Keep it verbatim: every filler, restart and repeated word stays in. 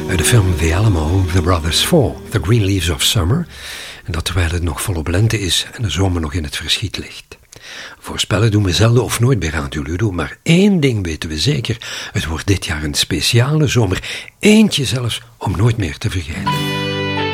Uit de film The Alamo, The Brothers Four, The Green Leaves of Summer. En dat terwijl het nog volop lente is en de zomer nog in het verschiet ligt. Voorspellen doen we zelden of nooit bij Radio Ludo, maar één ding weten we zeker. Het wordt dit jaar een speciale zomer. Eentje zelfs om nooit meer te vergeten.